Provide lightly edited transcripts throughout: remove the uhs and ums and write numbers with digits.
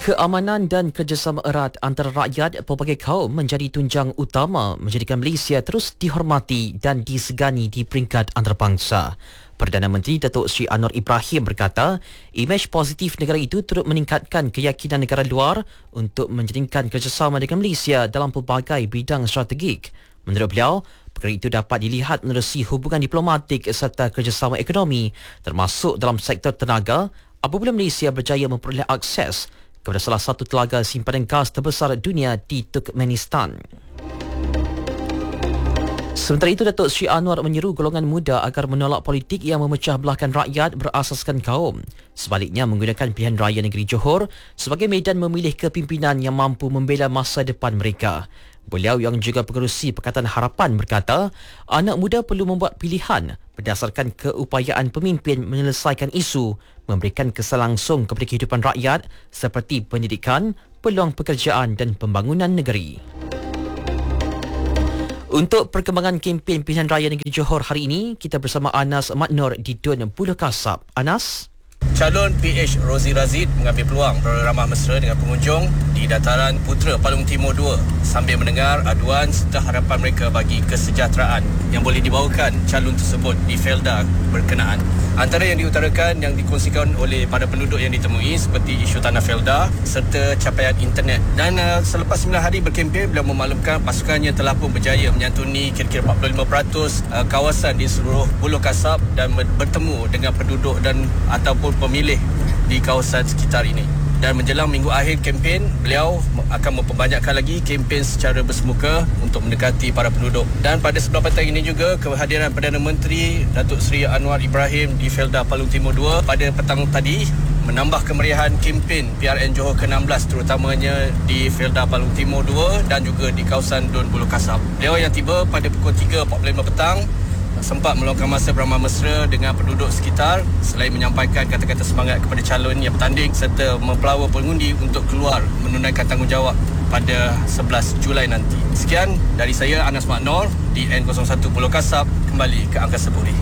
Keamanan dan kerjasama erat antara rakyat pelbagai kaum menjadi tunjang utama menjadikan Malaysia terus dihormati dan disegani di peringkat antarabangsa. Perdana Menteri Datuk Seri Anwar Ibrahim berkata, imej positif negara itu turut meningkatkan keyakinan negara luar untuk menjalinkan kerjasama dengan Malaysia dalam pelbagai bidang strategik. Menurut beliau, perkara itu dapat dilihat menerusi hubungan diplomatik serta kerjasama ekonomi termasuk dalam sektor tenaga apabila Malaysia berjaya memperoleh akses kepada salah satu telaga simpanan gas terbesar dunia di Turkmenistan. Sementara itu, Datuk Seri Anwar menyeru golongan muda agar menolak politik yang memecah belahkan rakyat berasaskan kaum. Sebaliknya, menggunakan pilihan raya negeri Johor sebagai medan memilih kepimpinan yang mampu membela masa depan mereka. Beliau yang juga pengerusi Pakatan Harapan berkata, anak muda perlu membuat pilihan berdasarkan keupayaan pemimpin menyelesaikan isu, memberikan kesan langsung kepada kehidupan rakyat seperti pendidikan, peluang pekerjaan dan pembangunan negeri. Untuk perkembangan kempen pilihan raya negeri Johor hari ini, kita bersama Anas Mat Noor di Dun Buluh Kasab. Anas? Calon PH Rozi Razid mengambil peluang beramah mesra dengan pengunjung di dataran Putra Palung Timur 2 sambil mendengar aduan serta harapan mereka bagi kesejahteraan yang boleh dibawakan calon tersebut di Felda berkenaan. Antara yang diutarakan yang dikongsikan oleh para penduduk yang ditemui seperti isu tanah Felda serta capaian internet. Dan selepas 9 hari berkempen, beliau memaklumkan pasukannya telah pun berjaya menyantuni kira-kira 45% kawasan di seluruh Buluh Kasab dan bertemu dengan penduduk dan ataupun pemilih di kawasan sekitar ini. Dan menjelang minggu akhir kempen, beliau akan memperbanyakkan lagi kempen secara bersemuka untuk mendekati para penduduk. Dan pada sebelah petang ini juga, kehadiran Perdana Menteri Datuk Seri Anwar Ibrahim di Felda Palung Timur 2 pada petang tadi menambah kemeriahan kempen PRN Johor ke-16 terutamanya di Felda Palung Timur 2 dan juga di kawasan Dun Buluh Kasab. Beliau yang tiba pada pukul 3.45 petang sempat meluangkan masa beramah mesra dengan penduduk sekitar selain menyampaikan kata-kata semangat kepada calon yang bertanding serta mempelawa pengundi untuk keluar menunaikan tanggungjawab pada 11 Julai nanti. Sekian dari saya, Anas Mat Noor di N01 Buluh Kasab, kembali ke Angkasa Puri.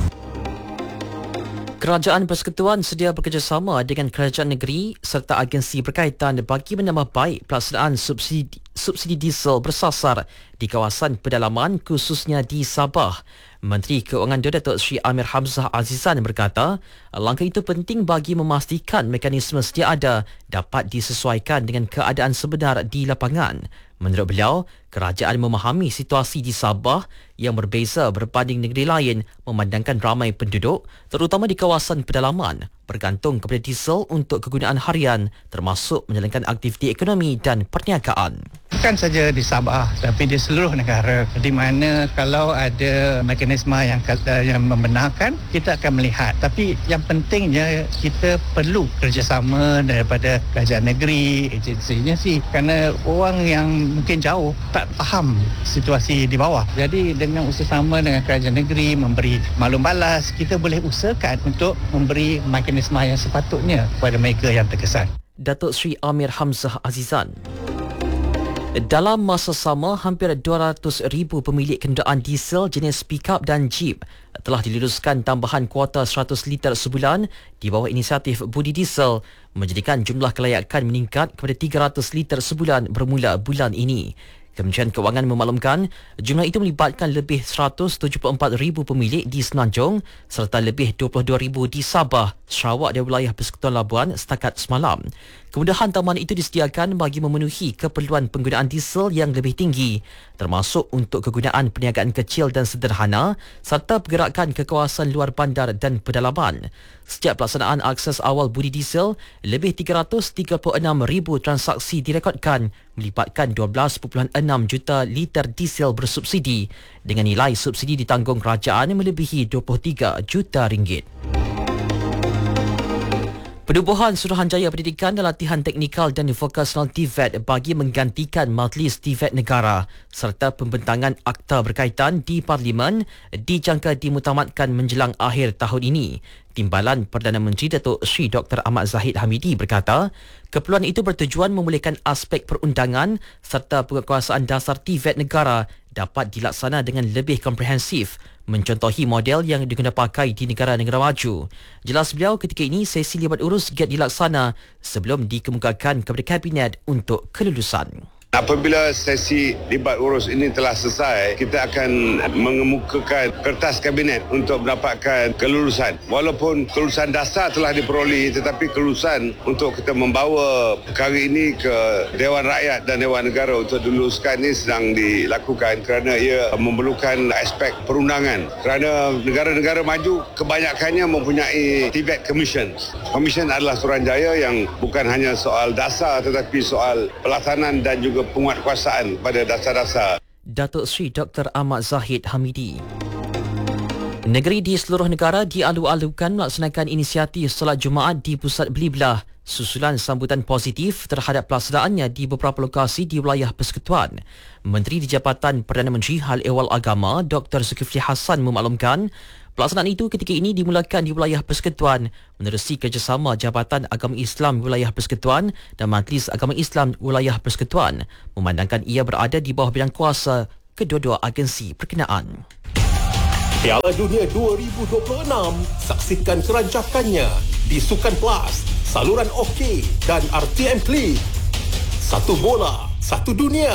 Kerajaan Persekutuan sedia bekerjasama dengan kerajaan negeri serta agensi berkaitan bagi menambah baik pelaksanaan subsidi diesel bersasar di kawasan pedalaman khususnya di Sabah. Menteri Keuangan Datuk Seri Amir Hamzah Azizan berkata, langkah itu penting bagi memastikan mekanisme sedia ada dapat disesuaikan dengan keadaan sebenar di lapangan. Menurut beliau, kerajaan memahami situasi di Sabah yang berbeza berbanding negeri lain memandangkan ramai penduduk, terutama di kawasan pedalaman, bergantung kepada diesel untuk kegunaan harian termasuk menjalankan aktiviti ekonomi dan perniagaan. Bukan saja di Sabah tapi di seluruh negara, di mana kalau ada mekanisme yang membenarkan, kita akan melihat. Tapi yang pentingnya kita perlu kerjasama daripada kerajaan negeri, agensi kerana orang yang mungkin jauh tak faham situasi di bawah. Jadi dengan usaha-sama dengan kerajaan negeri memberi maklum balas, kita boleh usahakan untuk memberi mekanisme yang sepatutnya kepada mereka yang terkesan. Datuk Seri Amir Hamzah Azizan. Dalam masa sama, hampir 200,000 pemilik kenderaan diesel jenis pick-up dan jeep telah diluluskan tambahan kuota 100 liter sebulan di bawah inisiatif Budi Diesel, menjadikan jumlah kelayakan meningkat kepada 300 liter sebulan bermula bulan ini. Kementerian Keuangan memaklumkan jumlah itu melibatkan lebih 174,000 pemilik di Semenanjung serta lebih 22,000 di Sabah, Sarawak dan wilayah Persekutuan Labuan setakat semalam. Kemudahan tambahan itu disediakan bagi memenuhi keperluan penggunaan diesel yang lebih tinggi, termasuk untuk kegunaan perniagaan kecil dan sederhana serta pergerakan ke kawasan luar bandar dan pedalaman. Sejak pelaksanaan akses awal Budi Diesel, lebih 336,000 transaksi direkodkan melibatkan 12.6 juta liter diesel bersubsidi dengan nilai subsidi ditanggung kerajaan melebihi 23 juta ringgit. Penubuhan Suruhanjaya Pendidikan dan Latihan Teknikal dan Vokasional TVET bagi menggantikan Majlis TVET Negara serta pembentangan akta berkaitan di Parlimen dijangka dimutamatkan menjelang akhir tahun ini. Timbalan Perdana Menteri Datuk Seri Dr. Ahmad Zahid Hamidi berkata, keperluan itu bertujuan memulihkan aspek perundangan serta penguasaan dasar TVET negara dapat dilaksana dengan lebih komprehensif, mencontohi model yang digunakan pakai di negara-negara maju. Jelas beliau, ketika ini sesi libat urus giat dilaksana sebelum dikemukakan kepada Kabinet untuk kelulusan. Apabila sesi libat urus ini telah selesai, kita akan mengemukakan kertas kabinet untuk mendapatkan kelulusan. Walaupun kelulusan dasar telah diperolehi, tetapi kelulusan untuk kita membawa perkara ini ke Dewan Rakyat dan Dewan Negara untuk diluluskan ini sedang dilakukan kerana ia memerlukan aspek perundangan. Kerana negara-negara maju kebanyakannya mempunyai TVET Commission. Commission adalah suruhanjaya yang bukan hanya soal dasar tetapi soal pelaksanaan dan juga penguatkuasaan pada dasar-dasar. Datuk Seri Dr. Ahmad Zahid Hamidi. Negeri di seluruh negara dialu-alukan melaksanakan inisiatif solat Jumaat di pusat beli belah susulan sambutan positif terhadap pelaksanaannya di beberapa lokasi di wilayah Persekutuan. Menteri di Jabatan Perdana Menteri Hal Ehwal Agama Dr. Zulkifli Hassan memaklumkan pelaksanaan itu ketika ini dimulakan di wilayah Persekutuan menerusi kerjasama Jabatan Agama Islam Wilayah Persekutuan dan Majlis Agama Islam Wilayah Persekutuan, memandangkan ia berada di bawah bidang kuasa kedua-dua agensi berkenaan. Piala Dunia 2026, saksikan kerancakannya di Sukan Plus, saluran OK dan RTM Klik. Satu bola, satu dunia.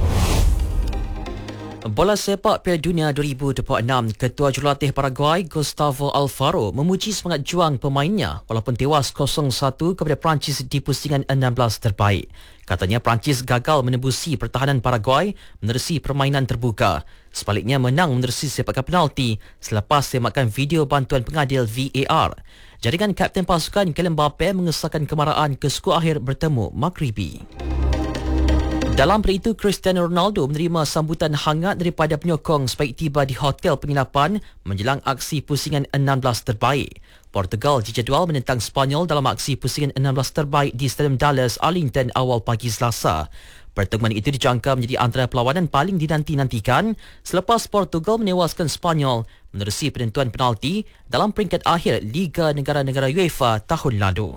Bola sepak Piala Dunia 2026, Ketua Jurulatih Paraguay Gustavo Alfaro memuji semangat juang pemainnya walaupun tewas 0-1 kepada Perancis di pusingan 16 terbaik. Katanya Perancis gagal menembusi pertahanan Paraguay menerusi permainan terbuka. Sebaliknya menang menerusi sepakan penalti selepas semakan video bantuan pengadil VAR. Jaringan Kapten Pasukan Kylian Mbappe mengesahkan kemarahan ke skor akhir bertemu Maghribi. Dalam perkara itu, Cristiano Ronaldo menerima sambutan hangat daripada penyokong sebaik tiba di hotel penginapan menjelang aksi pusingan 16 terbaik. Portugal dijadual menentang Sepanyol dalam aksi pusingan 16 terbaik di Stadium Dallas, Arlington awal pagi Selasa. Pertemuan itu dijangka menjadi antara perlawanan paling dinanti-nantikan selepas Portugal menewaskan Sepanyol menerusi penentuan penalti dalam peringkat akhir Liga Negara-Negara UEFA tahun lalu.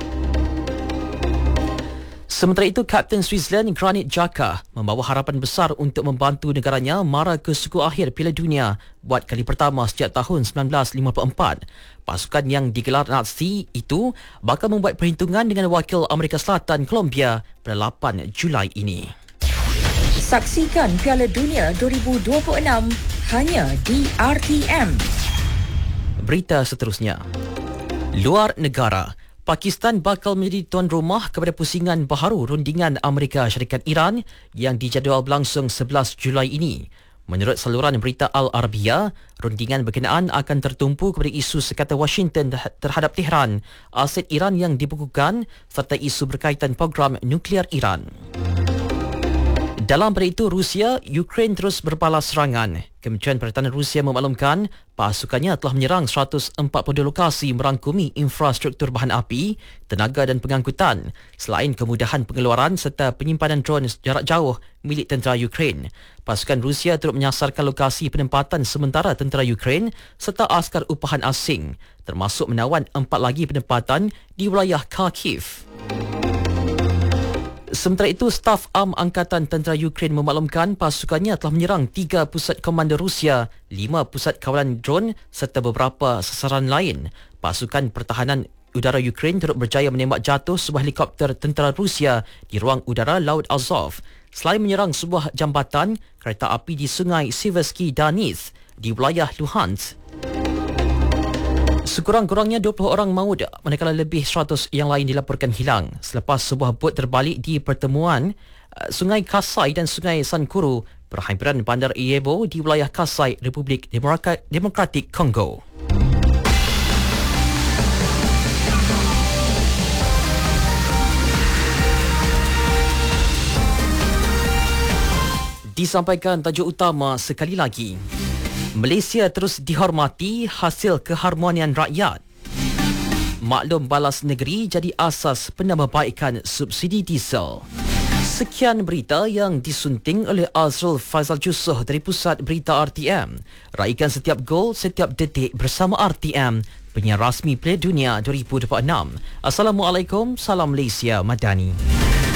Sementara itu, Kapten Switzerland Granit Xhaka membawa harapan besar untuk membantu negaranya mara ke suku akhir Piala Dunia buat kali pertama sejak tahun 1954. Pasukan yang digelar Nazi itu bakal membuat perhitungan dengan wakil Amerika Selatan Colombia pada 8 Julai ini. Saksikan Piala Dunia 2026 hanya di RTM. Berita seterusnya. Luar negara. Pakistan bakal menjadi tuan rumah kepada pusingan baharu rundingan Amerika Syarikat Iran yang dijadual berlangsung 11 Julai ini. Menurut saluran berita Al-Arabiya, rundingan berkenaan akan tertumpu kepada isu sekatan Washington terhadap Tehran, aset Iran yang dibekukan serta isu berkaitan program nuklear Iran. Dalam perkara itu, Rusia, Ukraine terus berbalas serangan. Kementerian Pertahanan Rusia memaklumkan pasukannya telah menyerang 142 lokasi merangkumi infrastruktur bahan api, tenaga dan pengangkutan, selain kemudahan pengeluaran serta penyimpanan drone jarak jauh milik tentera Ukraine. Pasukan Rusia turut menyasarkan lokasi penempatan sementara tentera Ukraine serta askar upahan asing, termasuk menawan 4 lagi penempatan di wilayah Kharkiv. Sementara itu, staf am Angkatan Tentera Ukraine memaklumkan pasukannya telah menyerang 3 pusat komando Rusia, 5 pusat kawalan drone serta beberapa sasaran lain. Pasukan Pertahanan Udara Ukraine turut berjaya menembak jatuh sebuah helikopter tentera Rusia di ruang udara Laut Azov. Selain menyerang sebuah jambatan kereta api di Sungai Siversky Donetsk di wilayah Luhansk. Sekurang-kurangnya 20 orang maut manakala lebih 100 yang lain dilaporkan hilang selepas sebuah bot terbalik di pertemuan Sungai Kasai dan Sungai Sankuru berhampiran bandar Iyebo di wilayah Kasai, Republik Demokratik Kongo. Disampaikan tajuk utama sekali lagi. Malaysia terus dihormati hasil keharmonian rakyat. Maklum balas negeri jadi asas penambahbaikan subsidi diesel. Sekian berita yang disunting oleh Azrul Faizal Jusoh dari Pusat Berita RTM. Raikan setiap gol, setiap detik bersama RTM, penyiar rasmi Piala Dunia 2026. Assalamualaikum, salam Malaysia Madani.